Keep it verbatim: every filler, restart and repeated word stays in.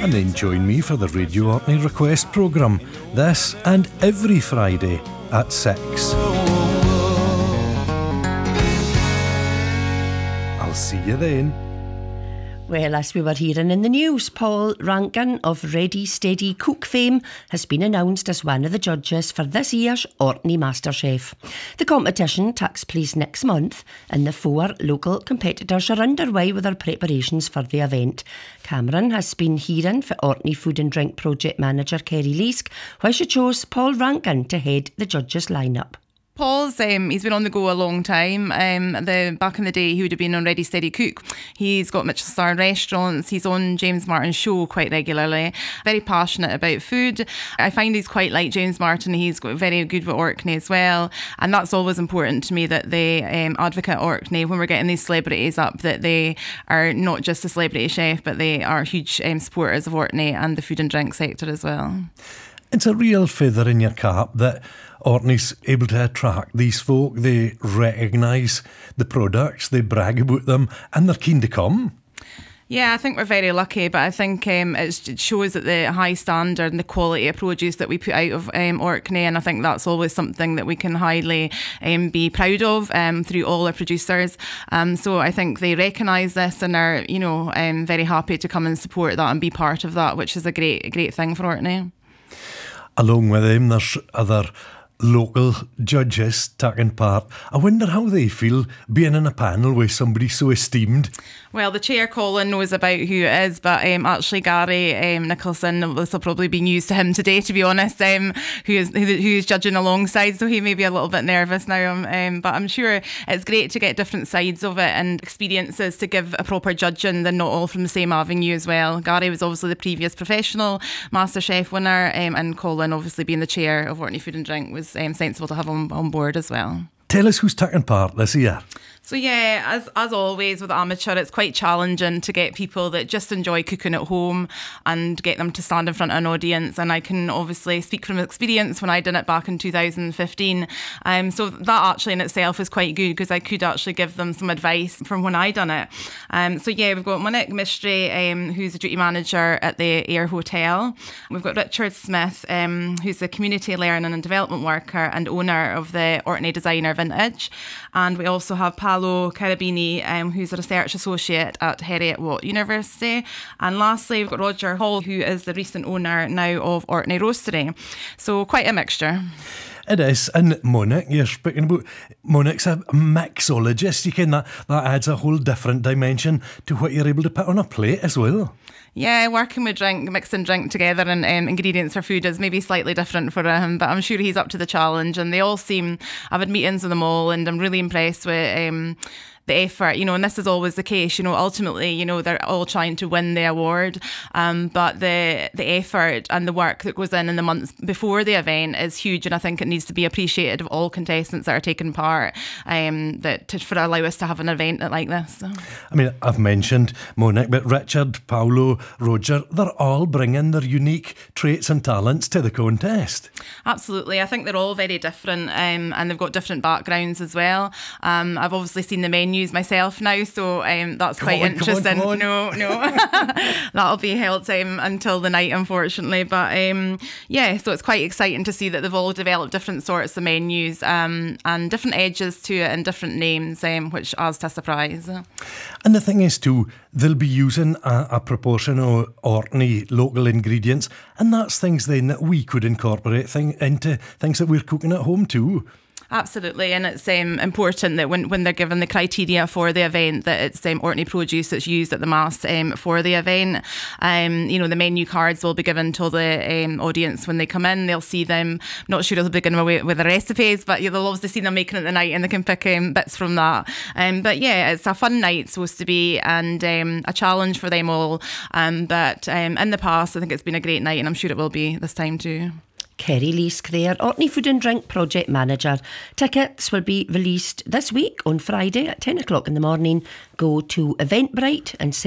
and then join me for the Radio Orkney Request programme, this and every Friday at six. I'll see you then. Well, as we were hearing in the news, Paul Rankin of Ready Steady Cook fame has been announced as one of the judges for this year's Orkney MasterChef. The competition takes place next month and the four local competitors are underway with their preparations for the event. Cameron has been hearing for Orkney Food and Drink Project Manager Kerry Leask why she chose Paul Rankin to head the judges lineup. Paul's, um, he's been on the go a long time. Um, the Back in the day, he would have been on Ready Steady Cook. He's got Michelin star restaurants. He's on James Martin's show quite regularly. Very passionate about food. I find he's quite like James Martin. He's got very good with Orkney as well. And that's always important to me, that they um, advocate Orkney when we're getting these celebrities up, that they are not just a celebrity chef, but they are huge um, supporters of Orkney and the food and drink sector as well. It's a real feather in your cap that Orkney's able to attract these folk. They recognise the products, they brag about them, and they're keen to come. Yeah, I think we're very lucky, but I think um, it shows that the high standard and the quality of produce that we put out of um, Orkney, and I think that's always something that we can highly um, be proud of um, through all our producers. Um, so I think they recognise this and are, you know, um, very happy to come and support that and be part of that, which is a great, great thing for Orkney. Along with them, there's other local judges taking part. I wonder how they feel being in a panel with somebody so esteemed. Well, the chair, Colin, knows about who it is, but um, actually Gary um, Nicholson, this will probably be news to him today, to be honest, um, who is who is judging alongside, so he may be a little bit nervous now, um, um, but I'm sure it's great to get different sides of it and experiences to give a proper judging. They're not all from the same avenue as well. Gary was obviously the previous professional MasterChef winner, um, and Colin, obviously being the chair of Orkney Food and Drink, was um, sensible to have him on board as well. Tell us who's taking part this year. So yeah, as as always with amateur, it's quite challenging to get people that just enjoy cooking at home and get them to stand in front of an audience. And I can obviously speak from experience when I did it back in two thousand fifteen. Um, so that actually in itself is quite good because I could actually give them some advice from when I done it. Um, so yeah, we've got Monique Mistry, um, who's the duty manager at the Air Hotel. We've got Richard Smith, um, who's the community learning and development worker and owner of the Orkney Designer Vintage. And we also have Paolo Carabini, um, who's a research associate at Heriot-Watt University. And lastly, we've got Roger Hall, who is the recent owner now of Orkney Roastery. So quite a mixture. It is. And Monique, you're speaking about, Monique's a mixologist. You can, that, that adds a whole different dimension to what you're able to put on a plate as well. Yeah, working with drink, mixing drink together and um, ingredients for food is maybe slightly different for him, but I'm sure he's up to the challenge. And they all seem, I've had meetings with them all and I'm really impressed with um, the effort, you know, and this is always the case, you know, ultimately, you know, they're all trying to win the award, um, but the the effort and the work that goes in in the months before the event is huge, and I think it needs to be appreciated of all contestants that are taking part, um, that to, for allow us to have an event like this. So. I mean, I've mentioned Monique, but Richard, Paolo, Roger, they're all bringing their unique traits and talents to the contest. Absolutely, I think they're all very different, um, and they've got different backgrounds as well. Um, I've obviously seen the menu myself now, so um, that's come quite on, interesting. Come on, come No, on. no, that'll be held um, until the night, unfortunately. But um, yeah, so it's quite exciting to see that they've all developed different sorts of menus um, and different edges to it and different names, um, which adds to a surprise. And the thing is too, they'll be using a, a proportion of Orkney local ingredients, and that's things then that we could incorporate thing, into things that we're cooking at home too. Absolutely, and it's um, important that when, when they're given the criteria for the event, that it's um, Orkney produce that's used at the Mass um, for the event. Um, you know, the menu cards will be given to the um, audience when they come in. They'll see them. Not sure they'll be given away with the recipes, but they'll obviously see them making it the night, and they can pick um, bits from that. Um, but yeah, it's a fun night supposed to be, and um, a challenge for them all. Um, but um, in the past, I think it's been a great night, and I'm sure it will be this time too. Kerry Leask there, Orkney Food and Drink Project Manager. Tickets will be released this week on Friday at ten o'clock in the morning. Go to Eventbrite and